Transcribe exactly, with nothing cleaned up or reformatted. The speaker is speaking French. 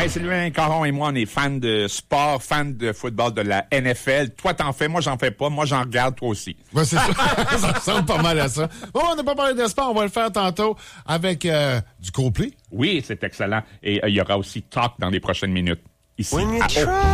Hey, Sylvain Caron et moi, on est fans de sport, fans de football de la N F L. Toi, t'en fais, moi, j'en fais pas. Moi, j'en regarde, toi aussi. Ben, c'est ça. Ça ressemble pas mal à ça. Bon, on n'a pas parlé de sport. On va le faire tantôt avec euh, du Coldplay. Oui, c'est excellent. Et il euh, y aura aussi Talk dans les prochaines minutes. Ici. When you à try